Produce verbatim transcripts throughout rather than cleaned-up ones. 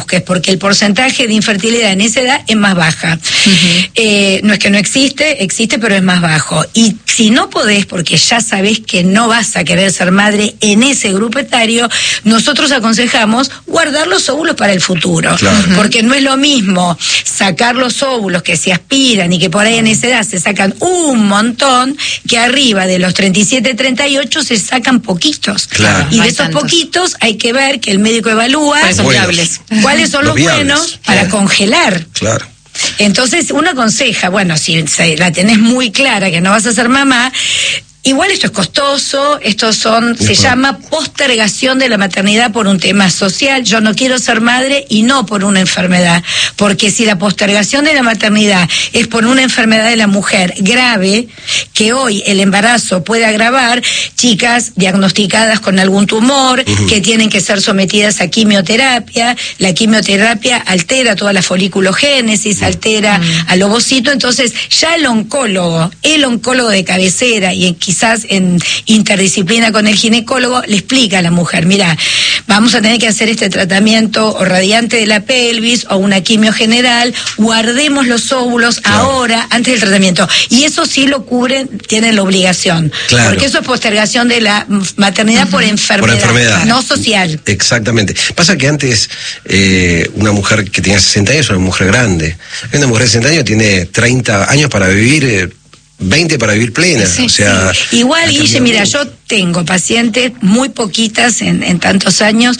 que es porque el porcentaje de infertilidad en esa edad es más baja. Uh-huh. Eh, no es que no existe, existe, pero es más bajo. Y si no podés, porque ya sabés que no vas a querer ser madre en ese grupo etario, nosotros aconsejamos guardar los óvulos para el futuro. Claro. Porque no es lo mismo sacar los óvulos que se aspiran y que por ahí en esa edad se sacan un montón, que arriba de los treinta y siete, treinta y ocho se sacan poquitos. Claro. Y no de esos tantos. Poquitos hay que ver que el médico evalúa cuáles son, viables. ¿Cuáles son los, los buenos para claro. congelar. Claro. Entonces uno aconseja, bueno, si la tenés muy clara que no vas a ser mamá, igual esto es costoso, esto son, se llama postergación de la maternidad por un tema social. Yo no quiero ser madre y no por una enfermedad, porque si la postergación de la maternidad es por una enfermedad de la mujer grave, que hoy el embarazo puede agravar, chicas diagnosticadas con algún tumor, uh-huh. que tienen que ser sometidas a quimioterapia, la quimioterapia altera toda la foliculogénesis, uh-huh. altera uh-huh. al ovocito, entonces ya el oncólogo, el oncólogo de cabecera y en quizás en interdisciplina con el ginecólogo, le explica a la mujer, mira, vamos a tener que hacer este tratamiento o radiante de la pelvis o una quimio general, guardemos los óvulos claro. ahora, antes del tratamiento. Y eso sí lo cubren, tienen la obligación. Claro. Porque eso es postergación de la maternidad uh-huh. por enfermedad, por enfermedad, no social. Exactamente. Pasa que antes eh, una mujer que tenía sesenta años era una mujer grande. Una mujer de sesenta años tiene treinta años para vivir... Eh, veinte para vivir plena, sí, o sea... Sí. Igual, Guille, mira, yo tengo pacientes, muy poquitas en, en tantos años,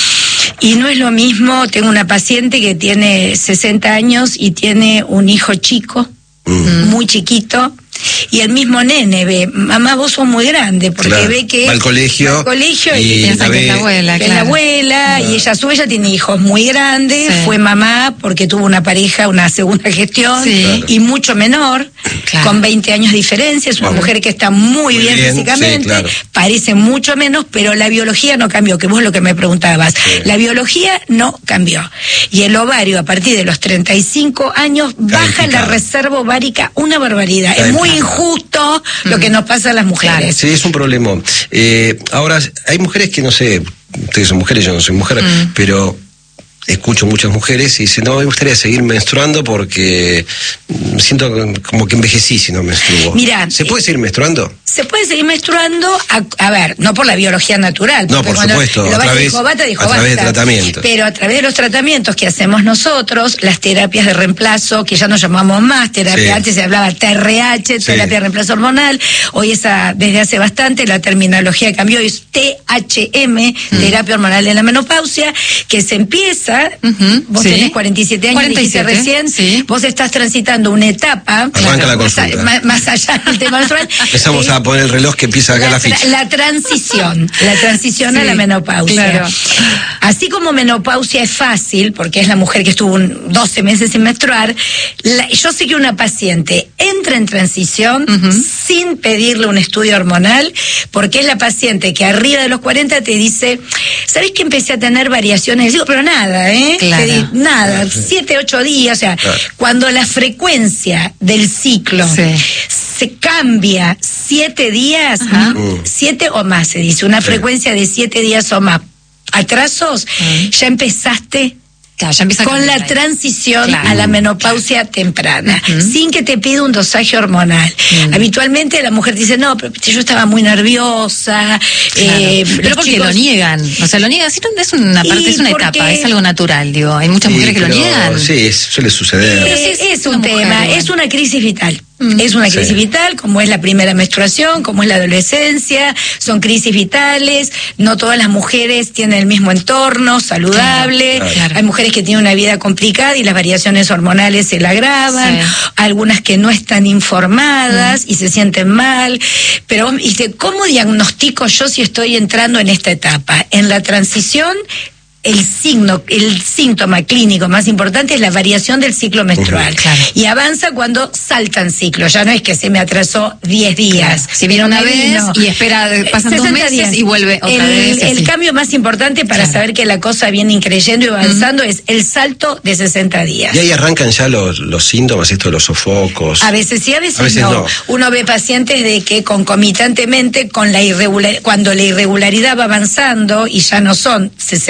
y no es lo mismo, tengo una paciente que tiene sesenta años y tiene un hijo chico, mm. muy chiquito, y el mismo nene ve, mamá, vos sos muy grande, porque claro. ve que va al colegio, va al colegio y, y piensa que es la abuela, que claro. es la abuela, claro. y ella a su vez ya tiene hijos muy grandes, sí. fue mamá porque tuvo una pareja, una segunda gestión, sí. claro. y mucho menor, claro. con veinte años de diferencia, es una bueno. mujer que está muy, muy bien, bien físicamente, sí, claro. parece mucho menos, pero la biología no cambió, que vos lo que me preguntabas, sí. la biología no cambió, y el ovario a partir de los treinta y cinco años baja la reserva ovárica una barbaridad, es muy injusto mm. lo que nos pasa a las mujeres. Claro. Sí, es un problema. Eh, ahora, hay mujeres que no sé, ustedes son mujeres, yo no soy mujer, mm. pero escucho muchas mujeres y dicen, no, me gustaría seguir menstruando porque siento como que envejecí si no menstruo. Mirá, ¿se puede seguir menstruando? Se puede seguir menstruando, a, a ver, no por la biología natural. No, por supuesto, a través, dijo, bata, dijo, a través de basta, tratamientos. Pero a través de los tratamientos que hacemos nosotros, las terapias de reemplazo, que ya no llamamos más terapia, sí. antes se hablaba T R H, sí. terapia de reemplazo hormonal, hoy esa, desde hace bastante, la terminología cambió, es T H M, mm. terapia hormonal de la menopausia, que se empieza, uh-huh. vos sí. tenés cuarenta y siete años, cuarenta y siete, dijiste recién, sí. vos estás transitando una etapa, arranca claro, la consulta. Más, más allá del tema menstrual. Empezamos eh, a poner el reloj que empieza acá la, la ficha. La transición, la transición sí, a la menopausia. Claro. Así como menopausia es fácil, porque es la mujer que estuvo un, doce meses sin menstruar, la, yo sé que una paciente entra en transición uh-huh. sin pedirle un estudio hormonal, porque es la paciente que arriba de los cuarenta te dice, ¿sabés que empecé a tener variaciones? Digo, pero nada, ¿eh? Claro. Te, nada, siete, ocho días, o sea, claro. cuando la frecuencia del ciclo sí. se cambia siete días, uh-huh. siete o más se dice, una sí. frecuencia de siete días o más, atrasos, uh-huh. ya empezaste claro, ya empieza con la transición claro. a la menopausia claro. temprana, uh-huh. sin que te pida un dosaje hormonal. Uh-huh. Habitualmente la mujer dice, no, pero yo estaba muy nerviosa. Claro. Eh, pero porque chicos... lo niegan, o sea, lo niegan, es una parte, es una porque... etapa, es algo natural, digo, hay muchas sí, mujeres que pero, lo niegan. Sí, suele suceder. Es, es, es un tema, mujer, es una crisis vital. Mm. Es una crisis sí. vital, como es la primera menstruación, como es la adolescencia, son crisis vitales, no todas las mujeres tienen el mismo entorno saludable, claro, claro. hay mujeres que tienen una vida complicada y las variaciones hormonales se la agravan, sí. algunas que no están informadas mm. y se sienten mal, pero ¿viste? ¿Cómo diagnostico yo si estoy entrando en esta etapa? En la transición, el signo, el síntoma clínico más importante es la variación del ciclo menstrual. Uh-huh, claro. Y avanza cuando saltan ciclos. Ya no es que se me atrasó diez días. Claro. Si viene una vez vino, y espera, pasan dos meses días. Y vuelve otra el, vez. El así. Cambio más importante para claro. saber que la cosa viene increyendo y avanzando uh-huh. es el salto de sesenta días. Y ahí arrancan ya los, los síntomas, esto de los sofocos. A veces sí, a veces, a veces no. no. Uno ve pacientes de que concomitantemente con la irregular, cuando la irregularidad va avanzando y ya no son sesenta días,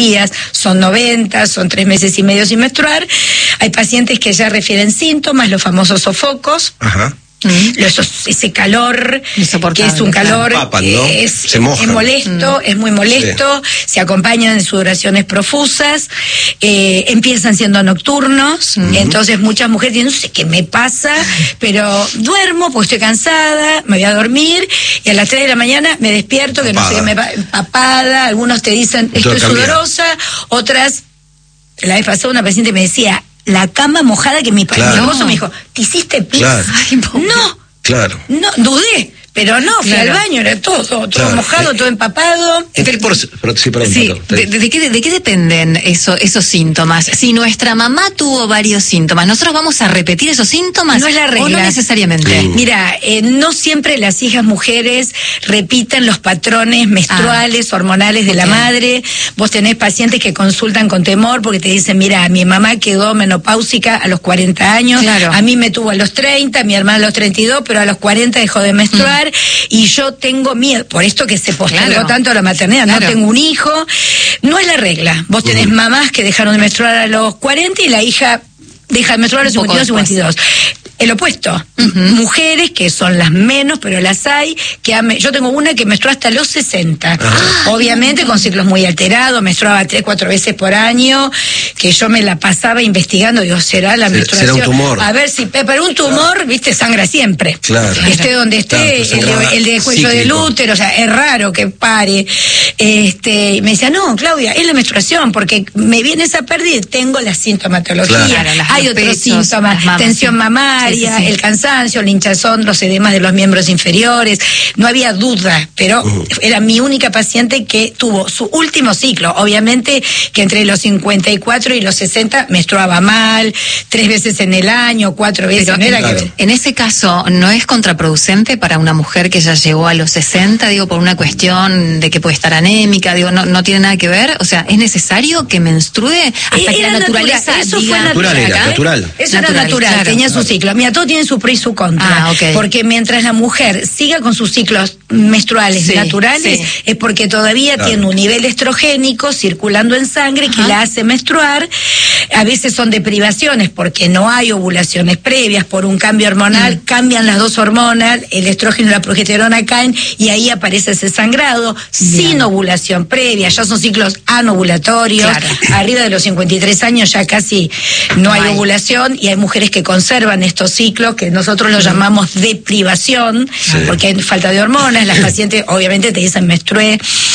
días, son noventa, son tres meses y medio sin menstruar. Hay pacientes que ya refieren síntomas, los famosos sofocos. Ajá. Mm. Eso, ese calor, que es un calor, Papan, ¿no? es, Se mojan. es molesto, mm. es muy molesto, sí. Se acompañan de sudoraciones profusas, eh, empiezan siendo nocturnos, mm. entonces muchas mujeres dicen, no sé qué me pasa, pero duermo porque estoy cansada, me voy a dormir, y a las tres de la mañana me despierto, que papada. No sé qué me pasa, empapada, algunos te dicen, estoy sudorosa, otras, la vez pasada una paciente me decía, la cama mojada, que mi, claro. mi esposo me dijo, ¿te hiciste pis? Claro. Ay, no, claro. No, dudé, pero no, fui claro. al baño, era todo, todo claro. mojado, eh, todo empapado. ¿En qué, por, por, sí, perdón, sí, de, de, de, qué, ¿De qué dependen eso, esos síntomas? Si nuestra mamá tuvo varios síntomas, ¿nosotros vamos a repetir esos síntomas? No es la regla. ¿O no necesariamente? Mm. Mira, eh, no siempre las hijas mujeres repiten los patrones menstruales, ah. hormonales de okay. la madre. Vos tenés pacientes que consultan con temor porque te dicen, mira, mi mamá quedó menopáusica a los cuarenta años, claro. a mí me tuvo a los treinta, mi hermana a los treinta y dos, pero a los cuarenta dejó de menstruar. Mm. Y yo tengo miedo, por esto que se postergó claro. tanto la maternidad, claro. no tengo un hijo, no es la regla. Vos tenés uh-huh. mamás que dejaron de menstruar a los cuarenta y la hija deja de menstruar a los cincuenta y dos, cincuenta y dos. El opuesto, uh-huh. mujeres que son las menos, pero las hay, que ha, yo tengo una que menstruó hasta los sesenta, ah, obviamente con ciclos muy alterados, menstruaba tres, cuatro veces por año, que yo me la pasaba investigando, digo, ¿será la menstruación? ¿Será un tumor? A ver si, pero un tumor, claro. viste, sangra siempre. Claro. Esté donde esté, claro, el, de, el de cuello cíclico. Del útero, o sea, es raro que pare. Este, me decía, no, Claudia, es la menstruación, porque me viene esa pérdida y tengo la sintomatología. Claro, hay otros síntomas, mamas, tensión mamaria, Sí, sí, sí. el cansancio, el hinchazón, los edemas de los miembros inferiores, no había duda, pero uh-huh. era mi única paciente que tuvo su último ciclo, obviamente que entre los cincuenta y cuatro y los sesenta menstruaba mal, tres veces en el año, cuatro veces, pero, no era claro. que... En ese caso, ¿no es contraproducente para una mujer que ya llegó a los sesenta, digo, por una cuestión de que puede estar anémica, digo, no, no tiene nada que ver? O sea, ¿es necesario que menstrue hasta era que la naturaleza natural. Eso diga... fue natural, natural, era, natural. Eso natural, era natural, claro, tenía claro. su ciclo. Mira, todo tiene su pro y su contra. Ah, okay. Porque mientras la mujer siga con sus ciclos menstruales sí, naturales, sí. es porque todavía claro. tiene un nivel estrogénico circulando en sangre Ajá. que la hace menstruar. A veces son deprivaciones porque no hay ovulaciones previas, por un cambio hormonal, mm. cambian las dos hormonas, el estrógeno y la progesterona caen y ahí aparece ese sangrado Bien. sin ovulación previa. Ya son ciclos anovulatorios. Claro. Arriba de los cincuenta y tres años ya casi no, no hay, hay ovulación y hay mujeres que conservan estos ciclos que nosotros los llamamos deprivación, sí. porque hay falta de hormonas, las pacientes obviamente te dicen menstrué.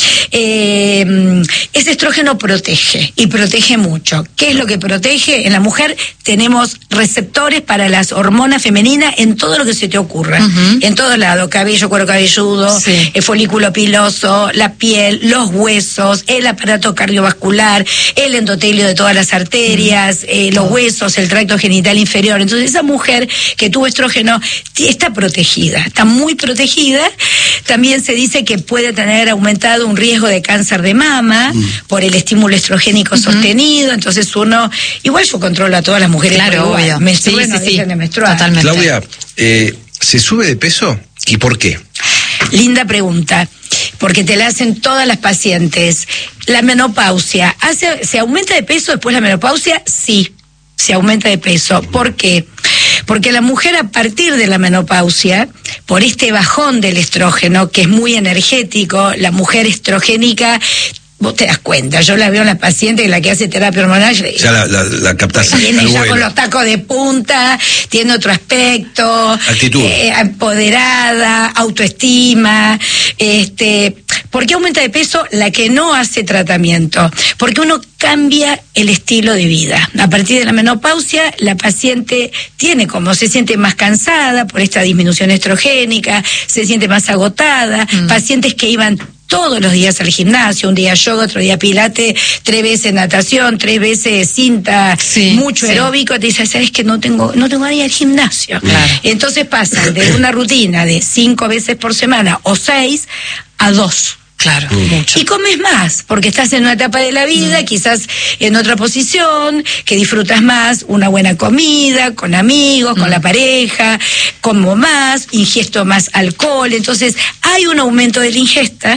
Eh, ese estrógeno protege y protege mucho. ¿Qué es lo que protege? En la mujer tenemos receptores para las hormonas femeninas en todo lo que se te ocurra, uh-huh. en todo lado, cabello, cuero cabelludo, sí. el folículo piloso, la piel, los huesos, el aparato cardiovascular, el endotelio de todas las arterias, uh-huh. eh, los huesos, el tracto genital inferior. Entonces esa mujer que tuvo estrógeno está protegida, está muy protegida. También se dice que puede tener aumentado un riesgo de cáncer de mama mm. por el estímulo estrogénico uh-huh. sostenido. Entonces uno, igual yo controlo a todas las mujeres, claro, obvio. menstruan, sí, sí, sí. de menstruar. Totalmente. Claudia, eh, ¿se sube de peso y por qué? Linda pregunta, porque te la hacen todas las pacientes. La menopausia, ¿hace, ¿se aumenta de peso después de la menopausia? Sí, se aumenta de peso. ¿Por qué? Porque la mujer a partir de la menopausia, por este bajón del estrógeno, que es muy energético, la mujer estrogénica, vos te das cuenta, yo la veo en la paciente, la que hace terapia hormonal, ya la, la, la captás. Viene ya con los tacos de punta, tiene otro aspecto, actitud, eh, empoderada, autoestima, este... ¿Por qué aumenta de peso la que no hace tratamiento? Porque uno cambia el estilo de vida. A partir de la menopausia, la paciente tiene como, se siente más cansada por esta disminución estrogénica, se siente más agotada, mm. pacientes que iban todos los días al gimnasio, un día yoga, otro día pilates, tres veces natación, tres veces cinta, sí, mucho sí. aeróbico, te dice, ¿sabes que no tengo, no tengo nadie al gimnasio? Claro. Entonces pasan de una rutina de cinco veces por semana o seis a dos. Claro, mucho. Y comes más, porque estás en una etapa de la vida, mm. quizás en otra posición, que disfrutas más una buena comida, con amigos, mm. con la pareja, como más, ingesto más alcohol, entonces hay un aumento de la ingesta,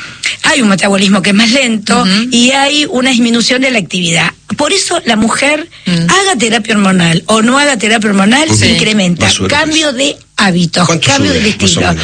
hay un metabolismo que es más lento uh-huh. y hay una disminución de la actividad. Por eso la mujer uh-huh. haga terapia hormonal o no haga terapia hormonal, uh-huh. se incrementa. Cambio de hábitos, cambio sube, de estilo.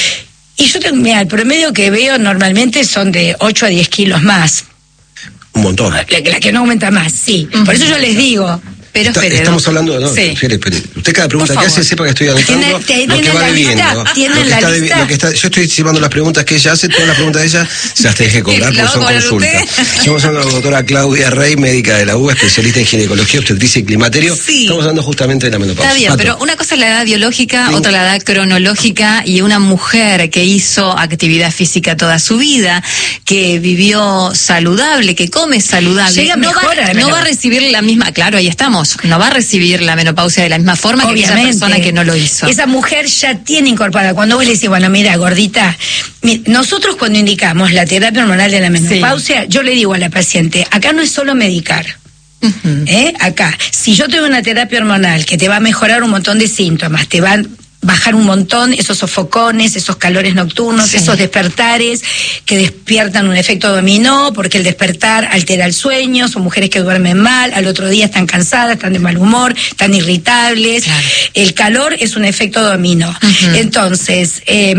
Y yo tengo, mira, el promedio que veo normalmente son de ocho a diez kilos más. Un montón. La, la que no aumenta más, sí. Uh-huh. Por eso yo les digo... Pero Está, espere, estamos hablando, no, sí. espere, espere. Usted cada pregunta que hace sepa que estoy anotando lo que va debiendo. ¿Tiene la lista? Lo que está, yo estoy llevando las preguntas que ella hace, todas las preguntas de ella se las deje cobrar porque son consultas. Estamos hablando de la doctora Claudia Rey, médica de la U B A, especialista en ginecología, obstetricia y climaterio. Sí. Estamos hablando justamente de la menopausia. Está bien, Pato. Pero una cosa es la edad biológica, sí. otra la edad cronológica, y una mujer que hizo actividad física toda su vida, que vivió saludable, que come saludable, Llega no, mejor va, a no va a recibir la misma, claro, ahí estamos, no va a recibir la menopausia de la misma forma Obviamente. que esa persona que no lo hizo. Esa mujer ya tiene incorporada. Cuando vos le decís, bueno, mira, gordita, nosotros cuando indicamos la terapia hormonal de la menopausia, sí. yo le digo a la paciente, acá no es solo medicar. Uh-huh. ¿Eh? Acá, si yo tengo una terapia hormonal que te va a mejorar un montón de síntomas, te va a bajar un montón esos sofocones, esos calores nocturnos, sí. esos despertares que despiertan un efecto dominó, porque el despertar altera el sueño, son mujeres que duermen mal, al otro día están cansadas, están de mal humor, están irritables. Claro. El calor es un efecto dominó. Uh-huh. Entonces, eh,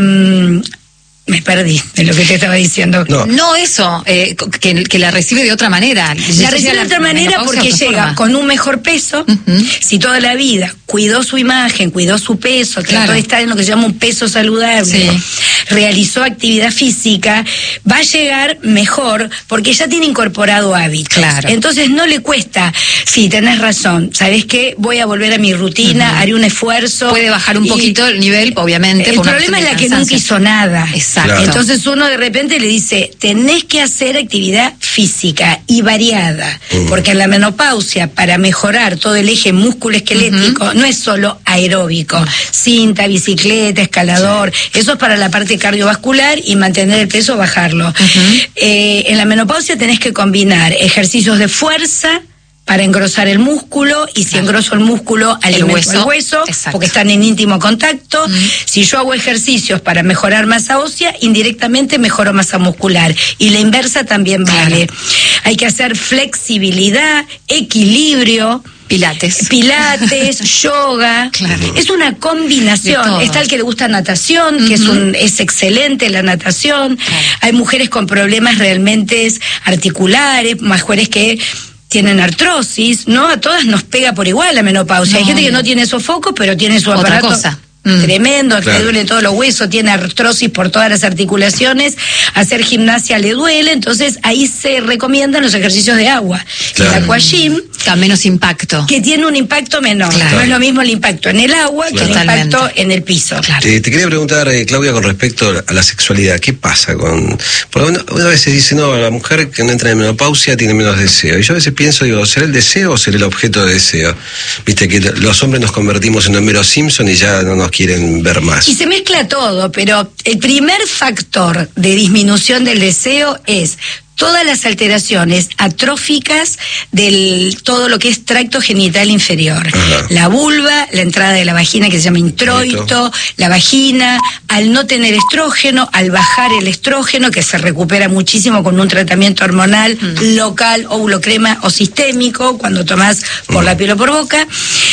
me perdí de lo que te estaba diciendo. No, no eso, eh, que, que la recibe de otra manera. La recibe de otra manera porque llega forma. con un mejor peso. Uh-huh. Si toda la vida cuidó su imagen, cuidó su peso, trató claro. de estar en lo que se llama un peso saludable, sí. realizó actividad física, va a llegar mejor porque ya tiene incorporado hábitos. Claro. Entonces no le cuesta, sí, tenés razón, ¿sabés qué? Voy a volver a mi rutina, uh-huh. haré un esfuerzo. Puede bajar un poquito el nivel, obviamente. El problema es la que nunca hizo nada. Exacto. Claro. Entonces uno de repente le dice, tenés que hacer actividad física y variada, uh-huh. porque en la menopausia, para mejorar todo el eje músculo-esquelético, uh-huh. no es solo aeróbico, uh-huh. cinta, bicicleta, escalador, sí. eso es para la parte cardiovascular y mantener el peso, bajarlo. Uh-huh. Eh, en la menopausia tenés que combinar ejercicios de fuerza, para engrosar el músculo, y si engroso el músculo, alimento el hueso, el hueso porque están en íntimo contacto. Uh-huh. Si yo hago ejercicios para mejorar masa ósea, indirectamente mejoro masa muscular. Y la inversa también vale. Claro. Hay que hacer flexibilidad, equilibrio, Pilates. Pilates, yoga. Claro. Es una combinación. Está el que le gusta natación, uh-huh. que es un es excelente la natación. Claro. Hay mujeres con problemas realmente articulares, mujeres que tienen artrosis, ¿no? A todas nos pega por igual la menopausia. No. Hay gente que no tiene sofocos, pero tiene su Otra aparato cosa. tremendo, claro. le duele todos los huesos, tiene artrosis por todas las articulaciones, hacer gimnasia le duele, entonces ahí se recomiendan los ejercicios de agua. Claro. El aquagym, a menos impacto. Que tiene un impacto menor. Claro. No es lo mismo el impacto en el agua claro. que el Totalmente. impacto en el piso. Claro. Eh, te quería preguntar, eh, Claudia, con respecto a la sexualidad, ¿qué pasa con...? Porque una, una vez se dice, no, la mujer que no entra en menopausia tiene menos deseo. Y yo a veces pienso, digo, ¿será el deseo o será el objeto de deseo? Viste que los hombres nos convertimos en Homero Simpson y ya no nos quieren ver más. Y se mezcla todo, pero el primer factor de disminución del deseo es todas las alteraciones atróficas del todo lo que es tracto genital inferior. Ajá. La vulva, la entrada de la vagina que se llama introito, la vagina, al no tener estrógeno, al bajar el estrógeno, que se recupera muchísimo con un tratamiento hormonal mm. local, ovulocrema o sistémico, cuando tomás por mm. la piel o por boca.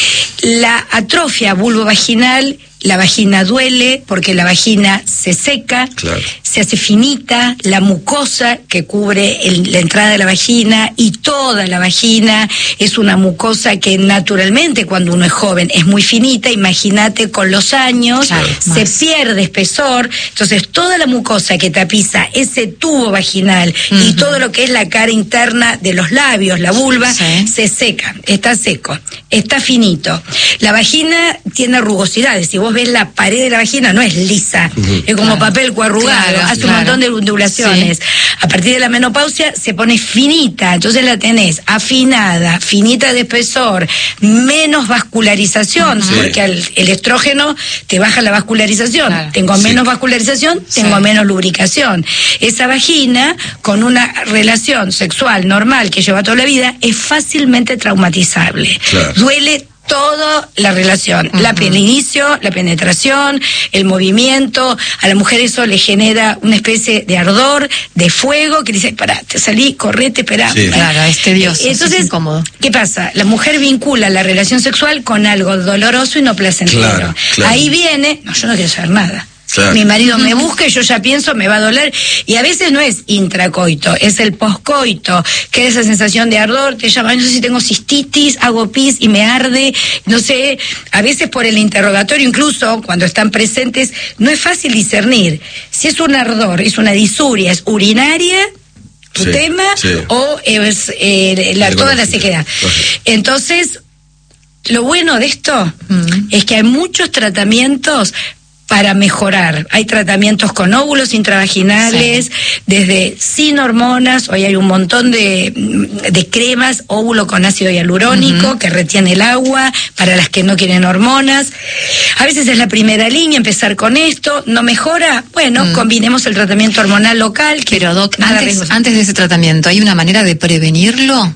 La atrofia vulvovaginal, la vagina duele porque la vagina se seca, claro. se hace finita, la mucosa que cubre el, la entrada de la vagina y toda la vagina es una mucosa que naturalmente cuando uno es joven es muy finita, imagínate con los años, claro, se más. pierde espesor, entonces toda la mucosa que tapiza ese tubo vaginal uh-huh. y todo lo que es la cara interna de los labios, la vulva, sí. se seca, está seco, está finito. La vagina tiene rugosidades, si vos ves la pared de la vagina no es lisa, uh-huh. es como claro. papel coarrugado, claro, hace claro. un montón de ondulaciones. Sí. A partir de la menopausia se pone finita, entonces la tenés afinada, finita de espesor, menos vascularización, uh-huh. porque el, el estrógeno te baja la vascularización. Claro. Tengo sí. menos vascularización, tengo sí. menos lubricación. Esa vagina, con una relación sexual normal que lleva toda la vida, es fácilmente traumatizable. Claro. Duele toda la relación, uh-huh. la, el inicio, la penetración, el movimiento. A la mujer eso le genera una especie de ardor, de fuego, que dice, pará, te salí, correte, esperá. Sí. Claro, es tedioso, entonces, es incómodo. ¿Qué pasa? La mujer vincula la relación sexual con algo doloroso y no placentero. Claro, claro. Ahí viene, no, yo no quiero saber nada. Claro. Mi marido me busca y yo ya pienso, me va a doler. Y a veces no es intracoito, es el poscoito, que es esa sensación de ardor, te llama, no sé si tengo cistitis, hago pis y me arde, no sé, a veces por el interrogatorio, incluso cuando están presentes, no es fácil discernir si es un ardor, es una disuria, es urinaria, tu sí, tema, sí. o es eh, la, toda la sequedad. Entonces, lo bueno de esto mm. es que hay muchos tratamientos para mejorar. Hay tratamientos con óvulos intravaginales, sí. desde sin hormonas, hoy hay un montón de, de cremas, óvulo con ácido hialurónico, uh-huh. que retiene el agua, para las que no quieren hormonas. A veces es la primera línea, empezar con esto, no mejora, bueno, uh-huh. combinemos el tratamiento hormonal local. Que Pero Doc, antes, antes de ese tratamiento, ¿hay una manera de prevenirlo?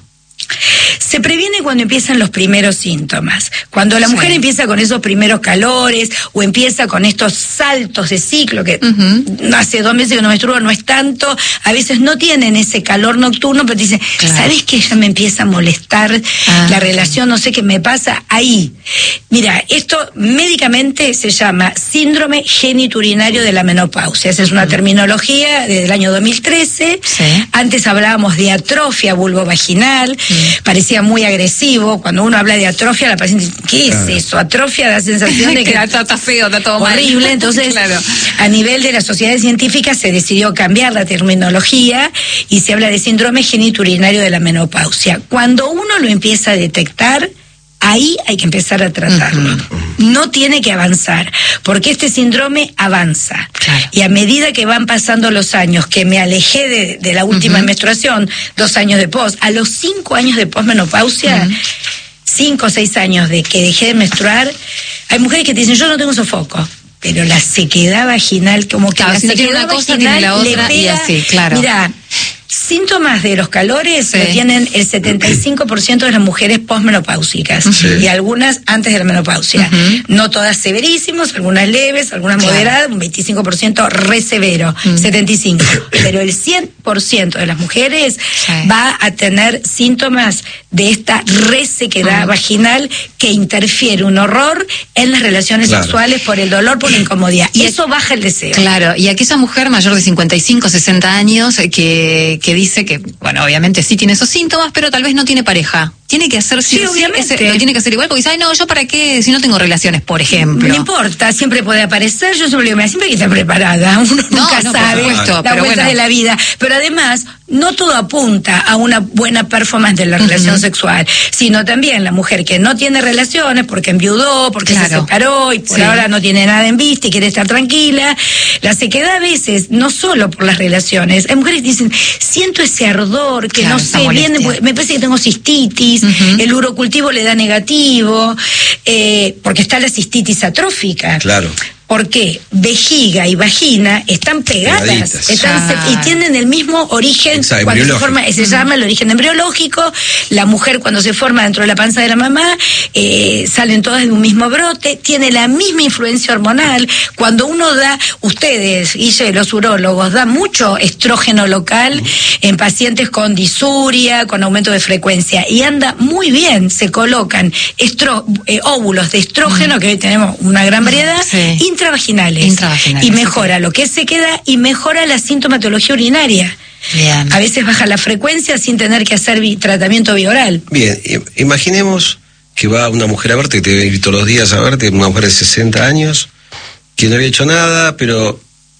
Se previene cuando empiezan los primeros síntomas. Cuando la sí. mujer empieza con esos primeros calores o empieza con estos saltos de ciclo, que uh-huh. hace dos meses que no menstruo, no es tanto, a veces no tienen ese calor nocturno, pero te dicen, claro. ¿sabes que ya me empieza a molestar ah. la relación? No sé qué me pasa ahí. Mira, esto médicamente se llama síndrome geniturinario de la menopausia. Esa es una uh-huh. terminología desde el año dos mil trece. Sí. Antes hablábamos de atrofia vulvovaginal. Uh-huh. Parecía muy agresivo. Cuando uno habla de atrofia, la paciente dice, ¿qué es eso? Atrofia da sensación de que está, está feo, está todo horrible. mal. Entonces, claro. a nivel de las sociedades científicas se decidió cambiar la terminología y se habla de síndrome geniturinario de la menopausia. Cuando uno lo empieza a detectar, ahí hay que empezar a tratarlo. Uh-huh. No tiene que avanzar, porque este síndrome avanza. Claro. Y a medida que van pasando los años, que me alejé de, de la última uh-huh. menstruación, dos años de pos, a los cinco años de posmenopausia, uh-huh. cinco o seis años de que dejé de menstruar, hay mujeres que te dicen, yo no tengo sofoco. Pero la sequedad vaginal, como que claro, la si sequedad tiene una cosa, vaginal tiene la otra, le pega, y así, claro. Mira, síntomas de los calores sí. lo tienen el setenta y cinco por ciento de las mujeres posmenopáusicas sí. y algunas antes de la menopausia. Uh-huh. No todas severísimos, algunas leves, algunas claro. moderadas, un veinticinco por ciento re severo, uh-huh. setenta y cinco por ciento. Pero el cien por ciento de las mujeres sí. va a tener síntomas de esta resequedad uh-huh. vaginal que interfiere un horror en las relaciones claro. sexuales por el dolor, por la incomodidad. Y, y eso baja el deseo. Claro, y aquella mujer mayor de cincuenta y cinco, sesenta años que que dice que, bueno, obviamente sí tiene esos síntomas, pero tal vez no tiene pareja. Tiene que hacer sí, sí obviamente. Ese, lo tiene que hacer igual, porque dice, ay, no, yo para qué, si no tengo relaciones, por ejemplo. No importa, siempre puede aparecer, yo siempre digo, mira, siempre hay que estar preparada, uno no, nunca no, sabe supuesto, la vuelta bueno. de la vida, pero además, no todo apunta a una buena performance de la uh-huh. relación sexual, sino también la mujer que no tiene relaciones porque enviudó, porque claro. se separó y por sí. ahora no tiene nada en vista y quiere estar tranquila. La sequedad a veces, no solo por las relaciones, hay mujeres que dicen, siento ese ardor, que claro, no sé, viene, me parece que tengo cistitis, uh-huh. el urocultivo le da negativo, eh, porque está la cistitis atrófica. Claro. ¿Por qué? Vejiga y vagina están pegadas están ah. y tienen el mismo origen. Exacto, cuando se forma, se mm. llama el origen embriológico. La mujer cuando se forma dentro de la panza de la mamá, eh, salen todas de un mismo brote, tiene la misma influencia hormonal. Cuando uno da, ustedes, Guille, los urólogos, dan mucho estrógeno local mm. en pacientes con disuria, con aumento de frecuencia, y anda muy bien, se colocan estro, eh, óvulos de estrógeno, mm. que hoy tenemos una gran variedad, sí. Intravaginales, intravaginales y mejora sí. lo que es sequedad y mejora la sintomatología urinaria. Bien. A veces baja la frecuencia sin tener que hacer bi- tratamiento bioral. Bien, imaginemos que va una mujer a verte, que te invito todos los días a verte, una mujer de sesenta años, que no había hecho nada, pero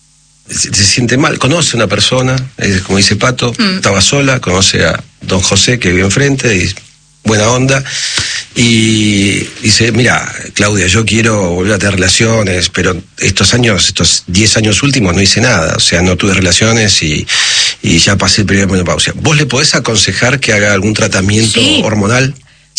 se, se siente mal, conoce a una persona, eh, como dice Pato, mm. estaba sola, conoce a don José que vive enfrente, y buena onda, y dice, mira, Claudia, yo quiero volver a tener relaciones, pero estos años, estos diez años últimos no hice nada, o sea, no tuve relaciones y, y ya pasé el periodo de menopausia. ¿Vos le podés aconsejar que haga algún tratamiento sí. hormonal?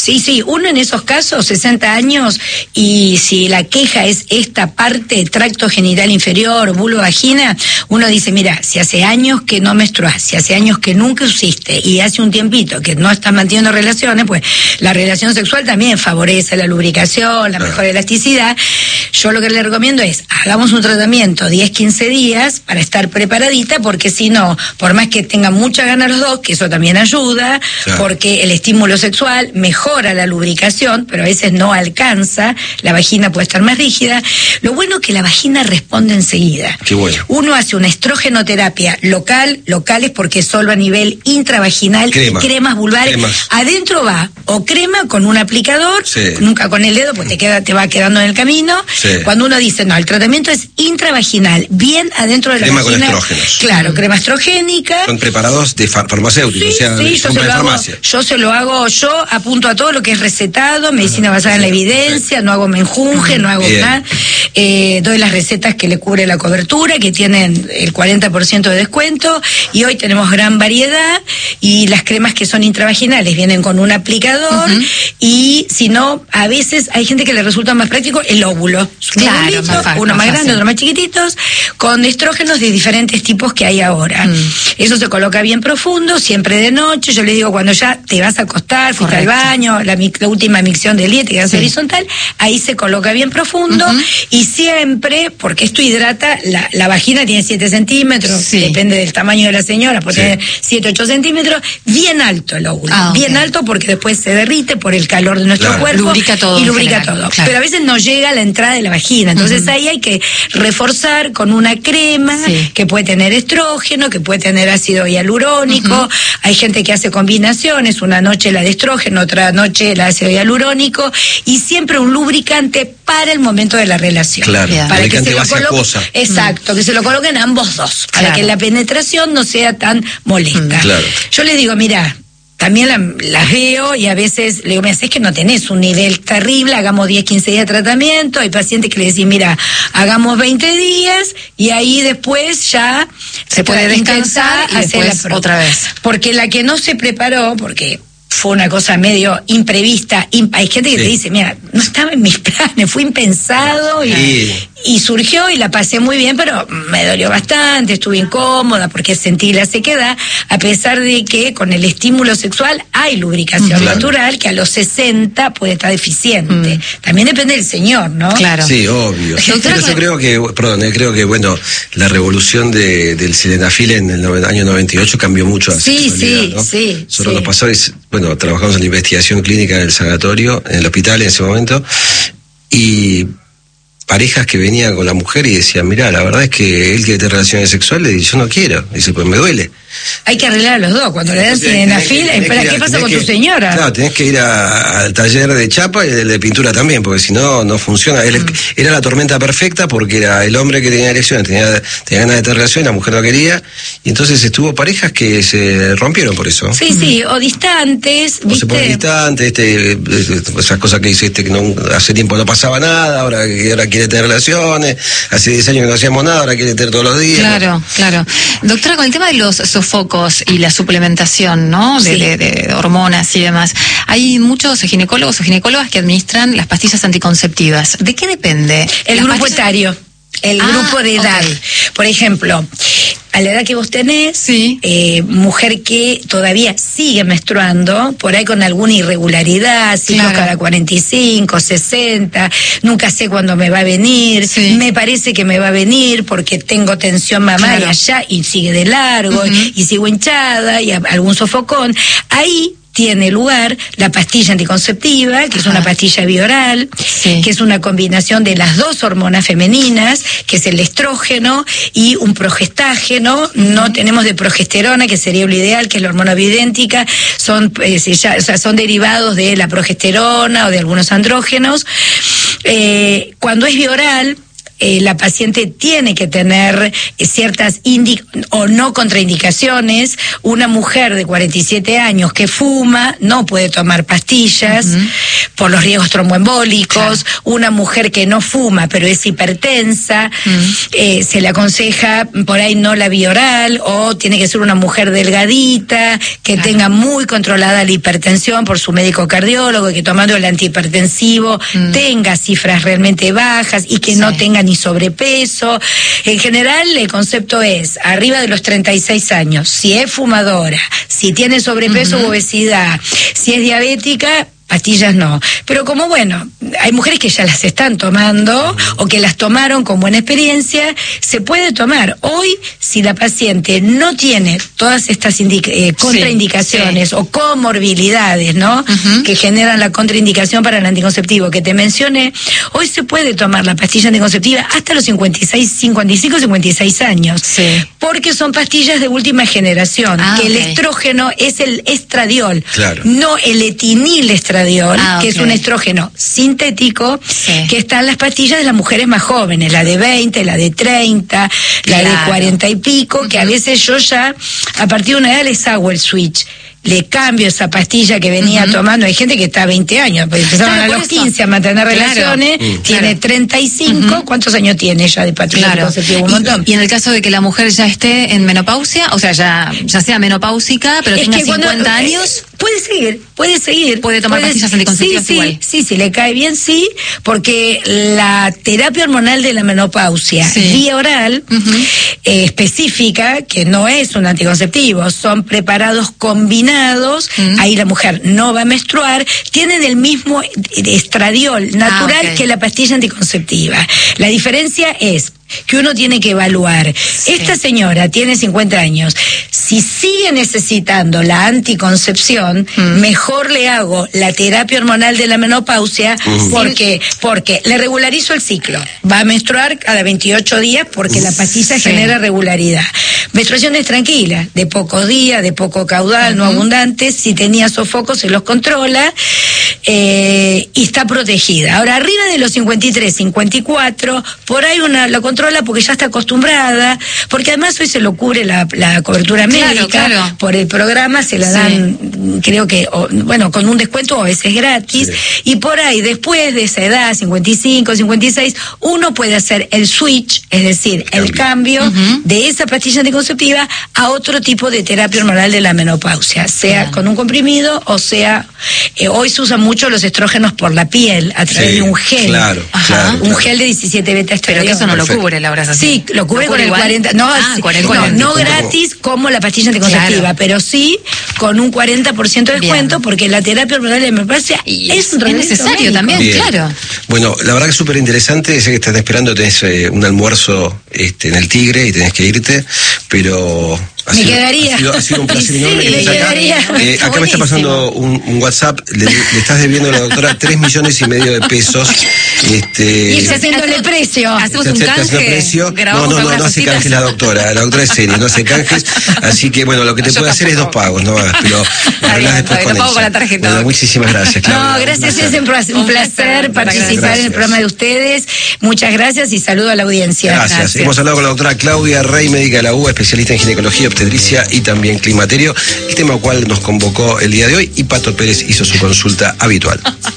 Sí, sí, uno en esos casos, sesenta años, y si la queja es esta parte, tracto genital inferior, vulva, vagina, uno dice, mira, si hace años que no menstruás, si hace años que nunca usiste, y hace un tiempito que no estás manteniendo relaciones, pues la relación sexual también favorece la lubricación, la mejor elasticidad. Yo lo que le recomiendo es, hagamos un tratamiento diez, quince días para estar preparadita, porque si no, por más que tengan muchas ganas los dos, que eso también ayuda, claro. porque el estímulo sexual mejora la lubricación, pero a veces no alcanza, la vagina puede estar más rígida. Lo bueno es que la vagina responde enseguida. Qué bueno. Uno hace una estrogenoterapia local, locales porque es solo a nivel intravaginal, Crema. y cremas vulvares. Cremas. Adentro va o crema con un aplicador, sí. nunca con el dedo, pues te queda, te va quedando en el camino. Sí. Cuando uno dice, no, el tratamiento es intravaginal, bien adentro de la crema vagina. Crema con estrógenos. Claro, crema estrogénica. Son preparados de far farmacéuticos, Sí, o sea, sí, de yo, se compra lo de hago, farmacia. yo se lo hago, yo apunto a todo lo que es recetado, medicina Ajá, basada en la sí, evidencia, no hago menjunje, no hago Bien. nada. Eh, doy las recetas que le cubre la cobertura, que tienen el cuarenta por ciento de descuento, y hoy tenemos gran variedad, y las cremas que son intravaginales vienen con un aplicador, uh-huh. y si no, a veces hay gente que le resulta más práctico el óvulo. Claro, ovulito, más fácil, uno más más grande, fácil. otro más chiquititos, con estrógenos de diferentes tipos que hay ahora. Mm. Eso se coloca bien profundo, siempre de noche. Yo le digo, cuando ya te vas a acostar, fuiste al baño, la, la última micción del día, te quedas sí. horizontal, ahí se coloca bien profundo, uh-huh. y siempre, porque esto hidrata, la, la vagina tiene siete centímetros, sí. depende del tamaño de la señora, puede sí. tener siete, ocho centímetros, bien alto el óvulo, ah, bien okay. alto porque después se derrite por el calor de nuestro claro. cuerpo. Lubrica todo. Y lubrica general, todo. Claro. Pero a veces no llega a la entrada de la vagina, entonces uh-huh. ahí hay que reforzar con una crema sí. que puede tener estrógeno, que puede tener ácido hialurónico. Uh-huh. Hay gente que hace combinaciones, una noche la de estrógeno, otra noche la de ácido hialurónico, y siempre un lubricante para el momento de la relación. Claro, yeah. para que se lo coloque, cosa. Exacto, uh-huh. que se lo coloquen ambos dos, para claro. que la penetración no sea tan molesta. Uh-huh. Claro. Yo les digo, mira, también la, las veo y a veces le digo, mira, es que no tenés un nivel terrible, hagamos diez, quince días de tratamiento. Hay pacientes que le decís, mira, hagamos veinte días y ahí después ya se, se puede descansar y después la otra vez. Porque la que no se preparó, porque fue una cosa medio imprevista, imp- hay gente que sí. te dice, mira, no estaba en mis planes, fue impensado y, sí. y surgió y la pasé muy bien, pero me dolió bastante, estuve incómoda porque sentí la sequedad, a pesar de que con el estímulo sexual hay lubricación claro. natural que a los sesenta puede estar deficiente. Mm. También depende del señor, ¿no? Claro. Sí, obvio. Pero yo creo que, perdón, creo que, bueno, la revolución de, del sildenafil en el no, año noventa y ocho cambió mucho la sí, sexualidad, sí, ¿no? sí, Solo sí. nos pasó, y, bueno, trabajamos en la investigación clínica en el sanatorio, en el hospital en ese momento, y parejas que venían con la mujer y decían, mirá, la verdad es que él quiere tener relaciones sexuales y yo no quiero. Y dice, pues me duele. Hay que arreglar a los dos. Cuando le dan sildenafil, espera, ¿qué pasa con que, tu señora? Claro, tenés que ir a, al taller de chapa y el de pintura también, porque si no, no funciona. Él, mm. Era la tormenta perfecta porque era el hombre que tenía erecciones, tenía, tenía ganas de tener relaciones, la mujer no quería, y entonces estuvo parejas que se rompieron por eso. Sí, mm. sí, o distantes, o ¿viste? se ponen distantes, este, esas cosas que dice este que no, hace tiempo no pasaba nada, ahora, ahora quiere tener relaciones, hace diez años que no hacíamos nada, ahora quiere tener todos los días. Claro, ¿no? Claro. Doctora, con el tema de los sofocos y la suplementación, ¿no? De, sí. de, de hormonas y demás, hay muchos ginecólogos o ginecólogas que administran las pastillas anticonceptivas. ¿De qué depende? El grupo pastillas... etario, el ah, grupo de edad. Okay. Por ejemplo, a la edad que vos tenés, sí. eh, mujer que todavía sigue menstruando, por ahí con alguna irregularidad, ciclos claro. cada cuarenta y cinco, sesenta, nunca sé cuándo me va a venir, sí. me parece que me va a venir porque tengo tensión mamaria claro. allá y sigue de largo, uh-huh. y sigo hinchada y a, algún sofocón, ahí tiene lugar la pastilla anticonceptiva, que Ajá. es una pastilla bioral, sí. que es una combinación de las dos hormonas femeninas, que es el estrógeno y un progestágeno. No tenemos de progesterona, que sería lo ideal, que es la hormona bioidéntica, son, eh, ya, o sea, son derivados de la progesterona o de algunos andrógenos. Eh, cuando es bioral, eh, la paciente tiene que tener eh, ciertas indi- o no contraindicaciones. Una mujer de cuarenta y siete años que fuma no puede tomar pastillas uh-huh. por los riesgos tromboembólicos. Claro. Una mujer que no fuma pero es hipertensa, uh-huh. eh, se le aconseja por ahí no la vía oral, o tiene que ser una mujer delgadita, que claro. tenga muy controlada la hipertensión por su médico cardiólogo, que tomando el antihipertensivo uh-huh. tenga cifras realmente bajas y que sí. no tenga ni sobrepeso. En general, el concepto es arriba de los treinta y seis años, si es fumadora, si tiene sobrepeso uh-huh. u obesidad, si es diabética, pastillas no. Pero como bueno, hay mujeres que ya las están tomando o que las tomaron con buena experiencia, se puede tomar. Hoy, si la paciente no tiene todas estas indica- eh, contraindicaciones sí, sí. o comorbilidades, ¿no? Uh-huh. que generan la contraindicación para el anticonceptivo que te mencioné, hoy se puede tomar la pastilla anticonceptiva hasta los cincuenta y seis, cincuenta y cinco, cincuenta y seis años. Sí. Porque son pastillas de última generación, ah, que okay. el estrógeno es el estradiol, claro. no el etinil estradiol. Ah, que okay. es un estrógeno sintético sí. que está en las pastillas de las mujeres más jóvenes, la de veinte, la de treinta, claro. la de cuarenta y pico, uh-huh. que a veces yo ya a partir de una edad les hago el switch. Le cambio esa pastilla que venía uh-huh. tomando. Hay gente que está a veinte años, pues empezaron claro, a los quince a mantener claro. relaciones, uh, tiene claro. treinta y cinco, uh-huh. ¿cuántos años tiene ya de pastilla claro. anticonceptiva? Un montón. Y, y en el caso de que la mujer ya esté en menopausia, o sea, ya, ya sea menopáusica, pero es tenga cincuenta cuando, años... Eh, puede seguir, puede seguir. Puede tomar puede, pastillas anticonceptivas sí, igual. Sí, sí, sí, le cae bien, sí, porque la terapia hormonal de la menopausia, sí. vía oral, uh-huh. eh, específica, que no es un anticonceptivo, son preparados combinados, uh-huh. ahí la mujer no va a menstruar, tienen el mismo estradiol natural ah, okay. que la pastilla anticonceptiva. La diferencia es que uno tiene que evaluar. Sí. Esta señora tiene cincuenta años. Si sigue necesitando la anticoncepción, mm. mejor le hago la terapia hormonal de la menopausia, mm. porque porque le regularizo el ciclo. Va a menstruar cada veintiocho días porque la pastilla sí. genera regularidad. Menstruaciones tranquilas, de pocos días, de poco caudal, uh-huh. no abundantes. Si tenía sofocos, se los controla eh, y está protegida. Ahora, arriba de los cincuenta y tres, cincuenta y cuatro, por ahí una lo controla porque ya está acostumbrada, porque además hoy se lo cubre la, la cobertura médica, claro, claro. por el programa se la dan, sí. creo que, o, bueno, con un descuento o a veces gratis, sí. y por ahí después de esa edad, cincuenta y cinco, cincuenta y seis, uno puede hacer el switch, es decir, el cambio, el cambio uh-huh. de esa pastilla anticonceptiva a otro tipo de terapia hormonal de la menopausia, sea claro. con un comprimido o sea, eh, hoy se usan mucho los estrógenos por la piel a través sí, de un gel, claro, Ajá. claro, un claro. gel de diecisiete beta estradiol. Pero que eso no lo cubre la obra Sí, lo cubre, ¿Lo cubre con el igual? cuarenta, no, ah, sí, cuarenta, no, cuarenta. no gratis como la pastilla anticonceptiva, claro. pero sí con un cuarenta por ciento de descuento, Bien. porque la terapia hormonal de la menopausia es un es necesario médico. también, Bien. claro. Bueno, la verdad que es súper interesante, sé que estás esperando, tenés eh, un almuerzo este, en el Tigre y tenés que irte, pero... Ha me sido, quedaría. Ha sido, ha sido un placer sí, enorme que estés acá. Eh, acá me está pasando un, un WhatsApp, le, le estás debiendo a la doctora tres millones y medio de pesos. Este, y está haciéndole precio. Hacemos un canje. Precio. No, no, no, no hace canjes la doctora. La doctora es seria, no hace canjes. Así que bueno, lo que te puede hacer es dos pagos, no hagas, pero arreglás después con pago con la tarjeta. Bueno, muchísimas gracias, Claudia. No, gracias, es un placer, un placer participar gracias. en el programa de ustedes. Muchas gracias y saludo a la audiencia. Gracias. gracias. Hemos hablado con la doctora Claudia Rey, médica de la U B A, especialista en ginecología, obstetricia y también climaterio, el tema al cual nos convocó el día de hoy, y Pato Pérez hizo su consulta habitual.